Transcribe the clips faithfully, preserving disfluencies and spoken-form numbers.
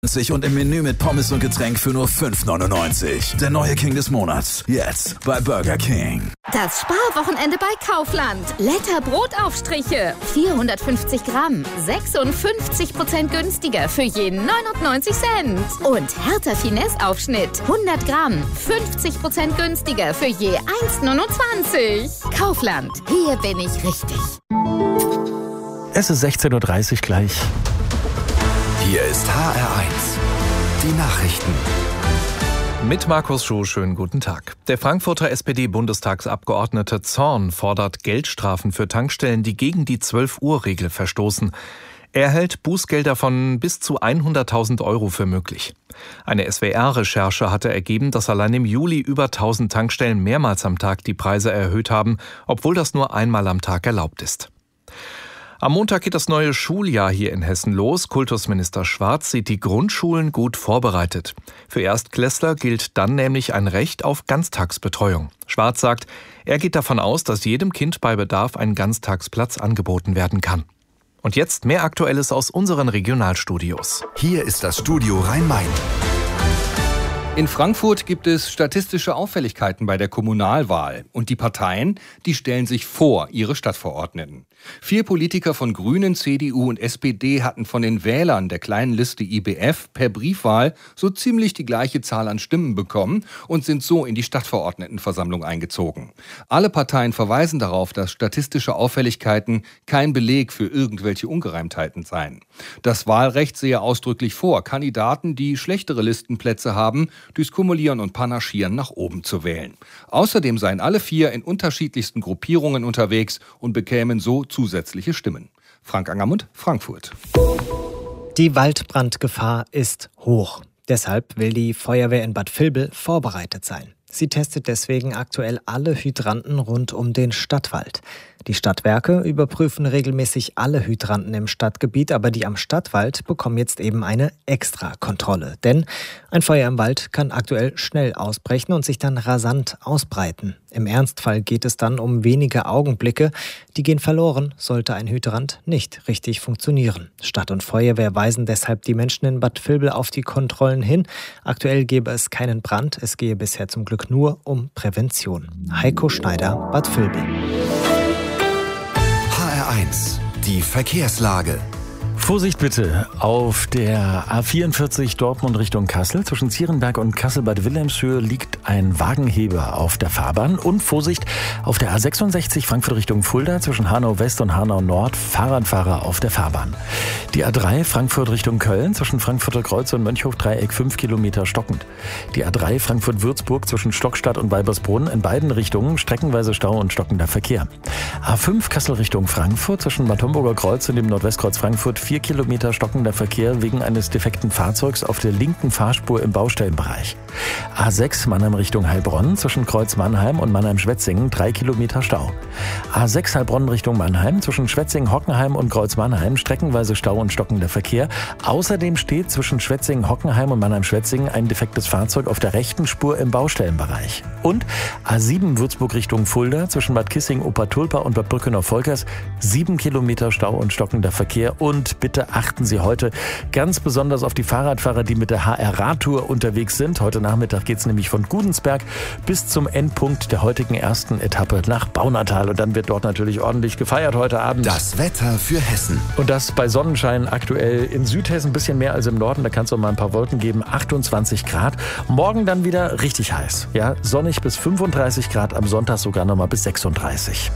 und im Menü mit Pommes und Getränk für nur fünf neunundneunzig. Der neue King des Monats. Jetzt bei Burger King. Das Sparwochenende bei Kaufland. Letter Brotaufstriche. vierhundertfünfzig Gramm. sechsundfünfzig Prozent günstiger für je neunundneunzig Cent. Und Hertha Finesse Aufschnitt. hundert Gramm. fünfzig Prozent günstiger für je eins neunundzwanzig. Kaufland. Hier bin ich richtig. Es ist sechzehn Uhr dreißig gleich. Hier ist H R eins. Die Nachrichten. Mit Markus Schuh, schönen guten Tag. Der Frankfurter S P D-Bundestagsabgeordnete Zorn fordert Geldstrafen für Tankstellen, die gegen die zwölf-Uhr-Regel verstoßen. Er hält Bußgelder von bis zu hunderttausend Euro für möglich. Eine S W R-Recherche hatte ergeben, dass allein im Juli über tausend Tankstellen mehrmals am Tag die Preise erhöht haben, obwohl das nur einmal am Tag erlaubt ist. Am Montag geht das neue Schuljahr hier in Hessen los. Kultusminister Schwarz sieht die Grundschulen gut vorbereitet. Für Erstklässler gilt dann nämlich ein Recht auf Ganztagsbetreuung. Schwarz sagt, er geht davon aus, dass jedem Kind bei Bedarf ein Ganztagsplatz angeboten werden kann. Und jetzt mehr Aktuelles aus unseren Regionalstudios. Hier ist das Studio Rhein-Main. In Frankfurt gibt es statistische Auffälligkeiten bei der Kommunalwahl. Und die Parteien, die stellen sich vor ihre Stadtverordneten. Vier Politiker von Grünen, C D U und S P D hatten von den Wählern der kleinen Liste I B F per Briefwahl so ziemlich die gleiche Zahl an Stimmen bekommen und sind so in die Stadtverordnetenversammlung eingezogen. Alle Parteien verweisen darauf, dass statistische Auffälligkeiten kein Beleg für irgendwelche Ungereimtheiten seien. Das Wahlrecht sehe ausdrücklich vor, Kandidaten, die schlechtere Listenplätze haben, durchs Kumulieren und Panaschieren nach oben zu wählen. Außerdem seien alle vier in unterschiedlichsten Gruppierungen unterwegs und bekämen so zusätzliche Stimmen. Frank Angermund, Frankfurt. Die Waldbrandgefahr ist hoch. Deshalb will die Feuerwehr in Bad Vilbel vorbereitet sein. Sie testet deswegen aktuell alle Hydranten rund um den Stadtwald. Die Stadtwerke überprüfen regelmäßig alle Hydranten im Stadtgebiet, aber die am Stadtwald bekommen jetzt eben eine Extrakontrolle. Denn ein Feuer im Wald kann aktuell schnell ausbrechen und sich dann rasant ausbreiten. Im Ernstfall geht es dann um wenige Augenblicke. Die gehen verloren, sollte ein Hydrant nicht richtig funktionieren. Stadt und Feuerwehr weisen deshalb die Menschen in Bad Vilbel auf die Kontrollen hin. Aktuell gäbe es keinen Brand, es gehe bisher zum Glück nur um Prävention. Heiko Schneider, Bad Vilbel. H R eins. Die Verkehrslage. Vorsicht bitte auf der A vierundvierzig Dortmund Richtung Kassel. Zwischen Zierenberg und Kassel-Bad Wilhelmshöhe liegt ein Wagenheber auf der Fahrbahn. Und Vorsicht auf der A sechsundsechzig Frankfurt Richtung Fulda. Zwischen Hanau West und Hanau Nord Fahrradfahrer auf der Fahrbahn. Die A drei Frankfurt Richtung Köln. Zwischen Frankfurter Kreuz und Mönchhochdreieck fünf Kilometer stockend. Die A drei Frankfurt-Würzburg zwischen Stockstadt und Weibersbrunn in beiden Richtungen streckenweise Stau und stockender Verkehr. A fünf Kassel Richtung Frankfurt. Zwischen Bad Homburger Kreuz und dem Nordwestkreuz Frankfurt vier Kilometer stockender Verkehr wegen eines defekten Fahrzeugs auf der linken Fahrspur im Baustellenbereich. A sechs Mannheim Richtung Heilbronn zwischen Kreuz Mannheim und Mannheim-Schwetzingen drei Kilometer Stau. A sechs Heilbronn Richtung Mannheim zwischen Schwetzingen-Hockenheim und Kreuz Mannheim streckenweise Stau und stockender Verkehr. Außerdem steht zwischen Schwetzingen-Hockenheim und Mannheim-Schwetzingen ein defektes Fahrzeug auf der rechten Spur im Baustellenbereich. Und A sieben Würzburg Richtung Fulda zwischen Bad Kissing, Obertulpa und Bad Brückenau-Volkers sieben Kilometer Stau und stockender Verkehr. Und bitte achten Sie heute ganz besonders auf die Fahrradfahrer, die mit der H R-Radtour unterwegs sind. Heute Nachmittag geht es nämlich von Gudensberg bis zum Endpunkt der heutigen ersten Etappe nach Baunatal. Und dann wird dort natürlich ordentlich gefeiert heute Abend. Das Wetter für Hessen. Und das bei Sonnenschein aktuell in Südhessen ein bisschen mehr als im Norden. Da kann es auch mal ein paar Wolken geben. achtundzwanzig Grad. Morgen dann wieder richtig heiß. Ja, sonnig bis fünfunddreißig Grad. Am Sonntag sogar noch mal bis sechsunddreißig.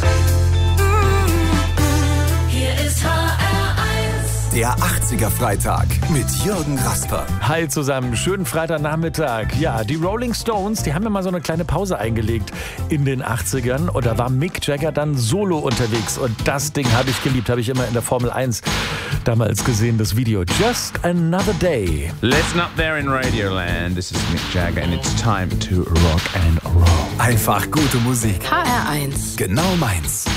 Der achtziger-Freitag mit Jürgen Rasper. Hi zusammen, schönen Freitagnachmittag. Ja, die Rolling Stones, die haben ja mal so eine kleine Pause eingelegt in den achtzigern. Und da war Mick Jagger dann solo unterwegs. Und das Ding habe ich geliebt, habe ich immer in der Formel eins damals gesehen, das Video. Just Another Day. Listen up there in Radioland. This is Mick Jagger and it's time to rock and roll. Einfach gute Musik. H R eins. Genau meins.